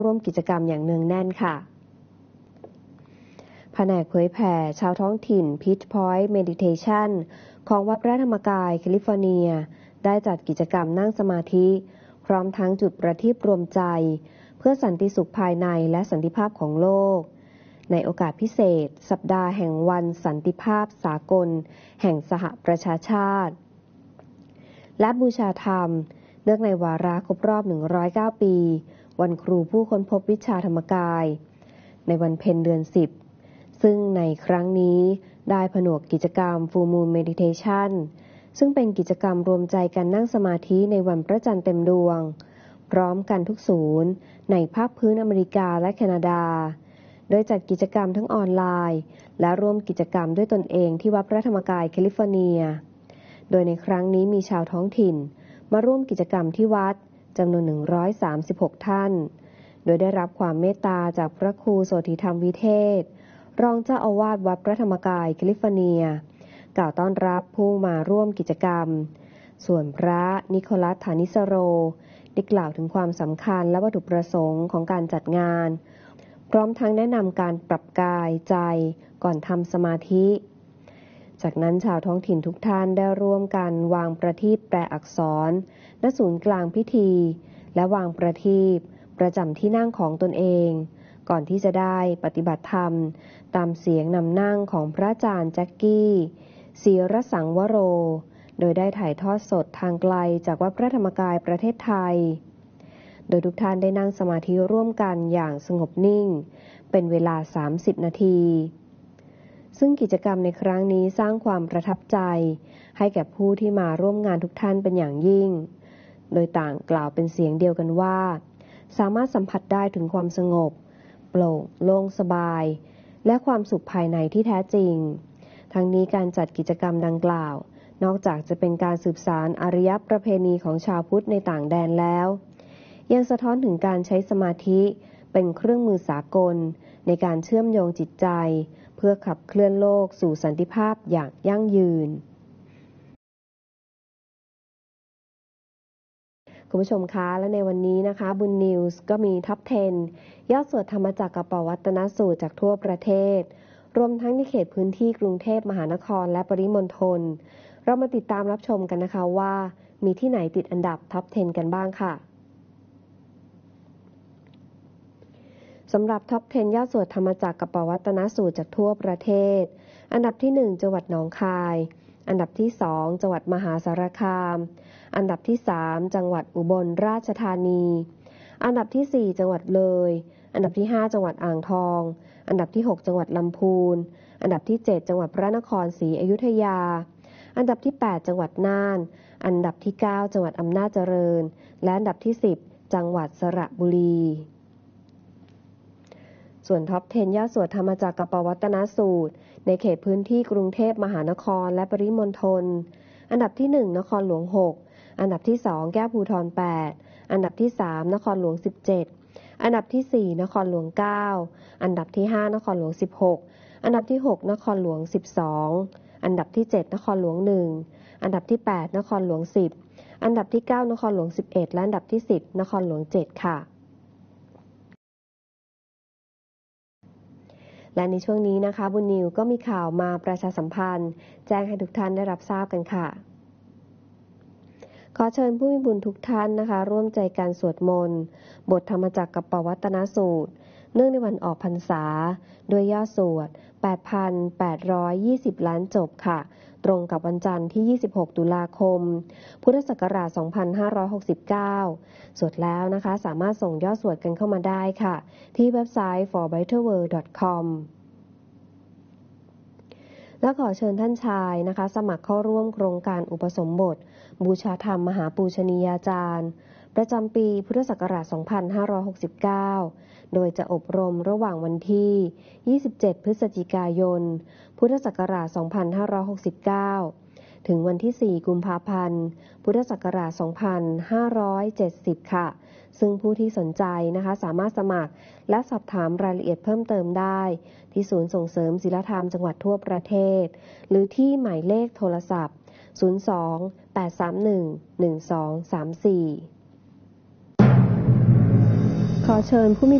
ร่วมกิจกรรมอย่างเนืองแน่นค่ะแผนกเผยแผ่ชาวท้องถิ่น Peach Point Meditation ของวัดพระธรรมกายแคลิฟอร์เนียได้จัดกิจกรรมนั่งสมาธิพร้อมทั้งจุดประทีปรวมใจเพื่อสันติสุขภายในและสันติภาพของโลกในโอกาสพิเศษสัปดาห์แห่งวันสันติภาพสากลแห่งสหประชาชาติและบูชาธรรมเนื่องในวาระครบรอบ109ปีวันครูผู้ค้นพบวิชาธรรมกายในวันเพ็ญเดือน10ซึ่งในครั้งนี้ได้ผนวกกิจกรรม Full Moon Meditation ซึ่งเป็นกิจกรรมรวมใจกันนั่งสมาธิในวันพระจันทร์เต็มดวงพร้อมกันทุกศูนย์ในภาคพื้นอเมริกาและแคนาดาโดยจัดกิจกรรมทั้งออนไลน์และร่วมกิจกรรมด้วยตนเองที่วัดพระธรรมกายแคลิฟอร์เนียโดยในครั้งนี้มีชาวท้องถิ่นมาร่วมกิจกรรมที่วัดจำนวน136ท่านโดยได้รับความเมตตาจากพระครูโสธิธรรมวิเทศรองเจ้าอาวาสวัดพระธรรมกายแคลิฟอร์เนียกล่าวต้อนรับผู้มาร่วมกิจกรรมส่วนพระนิโคลัส ฐานิสโรได้กล่าวถึงความสำคัญและวัตถุประสงค์ของการจัดงานพร้อมทั้งแนะนำการปรับกายใจก่อนทำสมาธิจากนั้นชาวท้องถิ่นทุกท่านได้ร่วมกันวางประทีปแปลอักษรณศูนย์กลางพิธีและวางประทีปประจำที่นั่งของตนเองก่อนที่จะได้ปฏิบัติธรรมตามเสียงนำนั่งของพระอาจารย์แจ็คกี้ศิรสังวโรโดยได้ถ่ายทอดสดทางไกลจากวัดพระธรรมกายประเทศไทยโดยทุกท่านได้นั่งสมาธิร่วมกันอย่างสงบนิ่งเป็นเวลา30นาทีซึ่งกิจกรรมในครั้งนี้สร้างความประทับใจให้แก่ผู้ที่มาร่วมงานทุกท่านเป็นอย่างยิ่งโดยต่างกล่าวเป็นเสียงเดียวกันว่าสามารถสัมผัสได้ถึงความสงบโปร่งโล่งสบายและความสุขภายในที่แท้จริงทั้งนี้การจัดกิจกรรมดังกล่าวนอกจากจะเป็นการสืบสานอารยประเพณีของชาวพุทธในต่างแดนแล้วยังสะท้อนถึงการใช้สมาธิเป็นเครื่องมือสากลในการเชื่อมโยงจิตใจเพื่อขับเคลื่อนโลกสู่สันติภาพอย่างยั่งยืนคุณผู้ชมคะและในวันนี้นะคะบุญนิวส์ก็มีท็อป 10 ยอดสวดธรรมจักรปวัตนสูตรจากทั่วประเทศรวมทั้งในเขตพื้นที่กรุงเทพมหานครและปริมณฑลเรามาติดตามรับชมกันนะคะว่ามีที่ไหนติดอันดับท็อป 10 กันบ้างค่ะสำหรับท็อป 10 ยอดสวดธรรมจักรปวัตนสูตรจากทั่วประเทศอันดับที่ 1 จังหวัดหนองคายอันดับที่ 2 จังหวัดมหาสารคามอันดับที่ 3 จังหวัดอุบลราชธานีอันดับที่ 4 จังหวัดเลยอันดับที่ 5 จังหวัดอ่างทองอันดับที่ 6 จังหวัดลำพูนอันดับที่ 7 จังหวัดพระนครศรีอยุธยาอันดับที่ 8 จังหวัดน่านอันดับที่ 9 จังหวัดอำนาจเจริญและอันดับที่ 10 จังหวัดสระบุรีส่วนท็อป 10 ยอดสวดธรรมจักรปวัตนสูตรในเขตพื้นที่กรุงเทพมหานครและปริมณฑลอันดับที่ 1 นครหลวง 6 อันดับที่ 2 แก้วภูธร 8 อันดับที่ 3 นครหลวง 17 อันดับที่ 4 นครหลวง 9 อันดับที่ 5 นครหลวง 16 อันดับที่ 6 นครหลวง 12 อันดับที่ 7 นครหลวง 1 อันดับที่ 8 นครหลวง 10 อันดับที่ 9 นครหลวง 11 และอันดับที่ 10 นครหลวง 7 ค่ะและในช่วงนี้นะคะบุญนิวก็มีข่าวมาประชาสัมพันธ์แจ้งให้ทุกท่านได้รับทราบกันค่ะขอเชิญผู้มีบุญทุกท่านนะคะร่วมใจการสวดมนต์บทธรรมจักรปวัตนสูตรเนื่องในวันออกพรรษาด้วยยอดสวด 8,820 ล้านจบค่ะตรงกับวันจันทร์ที่ 26 ตุลาคม พุทธศักราช 2569 สวดแล้วนะคะสามารถส่งยอดสวดกันเข้ามาได้ค่ะที่เว็บไซต์ forbetterworld.com และขอเชิญท่านชายนะคะสมัครเข้าร่วมโครงการอุปสมบทบูชาธรรมมหาปูชนียาจารย์ประจำปีพุทธศักราช 2569 โดยจะอบรมระหว่างวันที่ 27 พฤศจิกายน พุทธศักราช 2569 ถึงวันที่ 4 กุมภาพันธ์ พุทธศักราช 2570 ค่ะซึ่งผู้ที่สนใจนะคะสามารถสมัครและสอบถามรายละเอียดเพิ่มเติมได้ที่ศูนย์ส่งเสริมศีลธรรมจังหวัดทั่วประเทศหรือที่หมายเลขโทรศัพท์ 02-831-1234 ขอเชิญผู้มี